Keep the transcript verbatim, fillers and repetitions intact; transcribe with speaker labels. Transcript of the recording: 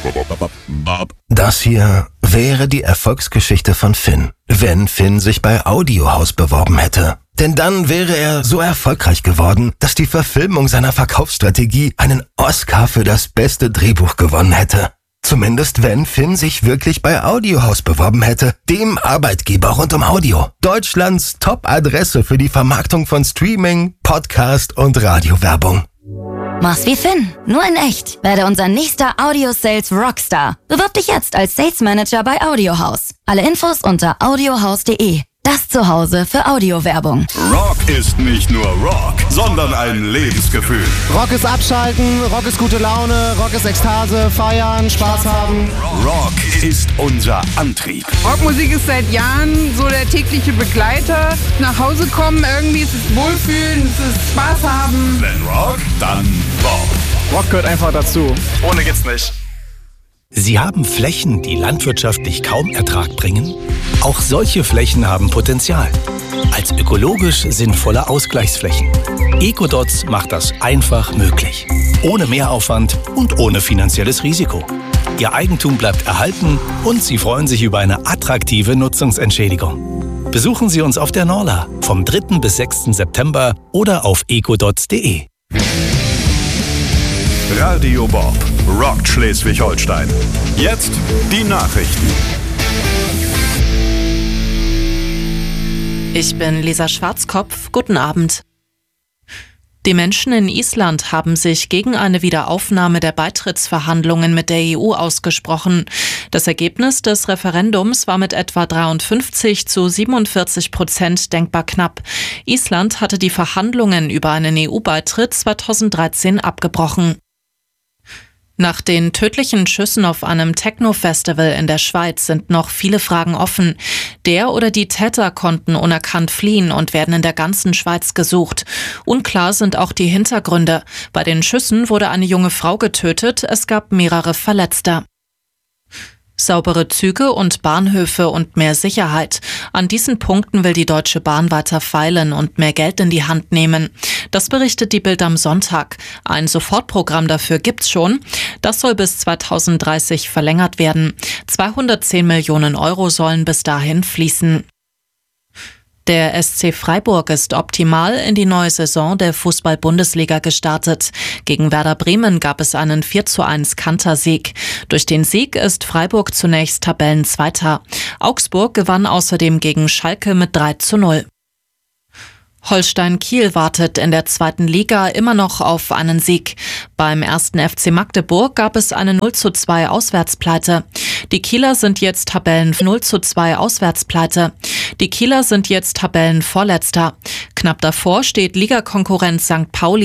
Speaker 1: Das hier wäre die Erfolgsgeschichte von Finn, wenn Finn sich bei Audiohaus beworben hätte. Denn dann wäre er so erfolgreich geworden, dass die Verfilmung seiner Verkaufsstrategie einen Oscar für das beste Drehbuch gewonnen hätte. Zumindest wenn Finn sich wirklich bei Audiohaus beworben hätte, dem Arbeitgeber rund um Audio. Deutschlands Top-Adresse für die Vermarktung von Streaming, Podcast und Radiowerbung.
Speaker 2: Mach's wie Finn, nur in echt. Werde unser nächster Audio-Sales Rockstar. Bewirb dich jetzt als Sales Manager bei Audiohaus. Alle Infos unter audiohaus punkt de. Das Zuhause für Audiowerbung.
Speaker 3: Rock ist nicht nur Rock, sondern ein Lebensgefühl.
Speaker 4: Rock ist Abschalten, Rock ist gute Laune, Rock ist Ekstase, feiern, Spaß haben.
Speaker 3: Rock ist unser Antrieb.
Speaker 5: Rockmusik ist seit Jahren so der tägliche Begleiter. Nach Hause kommen, irgendwie ist es Wohlfühlen, es ist Spaß haben.
Speaker 3: Wenn Rock, dann Bob.
Speaker 4: Rock gehört einfach dazu.
Speaker 3: Ohne geht's nicht.
Speaker 6: Sie haben Flächen, die landwirtschaftlich kaum Ertrag bringen? Auch solche Flächen haben Potenzial. Als ökologisch sinnvolle Ausgleichsflächen. Ecodots macht das einfach möglich. Ohne Mehraufwand und ohne finanzielles Risiko. Ihr Eigentum bleibt erhalten und Sie freuen sich über eine attraktive Nutzungsentschädigung. Besuchen Sie uns auf der Norla vom dritten bis sechsten September oder auf ecodots punkt de.
Speaker 3: Radio Bob rockt Schleswig-Holstein. Jetzt die Nachrichten.
Speaker 7: Ich bin Lisa Schwarzkopf. Guten Abend. Die Menschen in Island haben sich gegen eine Wiederaufnahme der Beitrittsverhandlungen mit der E U ausgesprochen. Das Ergebnis des Referendums war mit etwa dreiundfünfzig zu siebenundvierzig Prozent denkbar knapp. Island hatte die Verhandlungen über einen E U-Beitritt zweitausenddreizehn abgebrochen. Nach den tödlichen Schüssen auf einem Techno-Festival in der Schweiz sind noch viele Fragen offen. Der oder die Täter konnten unerkannt fliehen und werden in der ganzen Schweiz gesucht. Unklar sind auch die Hintergründe. Bei den Schüssen wurde eine junge Frau getötet, es gab mehrere Verletzte. Saubere Züge und Bahnhöfe und mehr Sicherheit. An diesen Punkten will die Deutsche Bahn weiter feilen und mehr Geld in die Hand nehmen. Das berichtet die Bild am Sonntag. Ein Sofortprogramm dafür gibt's schon. Das soll bis zweitausenddreißig verlängert werden. zweihundertzehn Millionen Euro sollen bis dahin fließen. Der S C Freiburg ist optimal in die neue Saison der Fußball-Bundesliga gestartet. Gegen Werder Bremen gab es einen vier zu eins Kantersieg. Durch den Sieg ist Freiburg zunächst Tabellenzweiter. Augsburg gewann außerdem gegen Schalke mit drei zu null. Holstein Kiel wartet in der zweiten Liga immer noch auf einen Sieg. Beim ersten F C Magdeburg gab es eine null zu zwei Auswärtspleite. Die Kieler sind jetzt Tabellen null zu zwei Auswärtspleite. Die Kieler sind jetzt Tabellenvorletzter. Knapp davor steht Ligakonkurrent Sankt Pauli.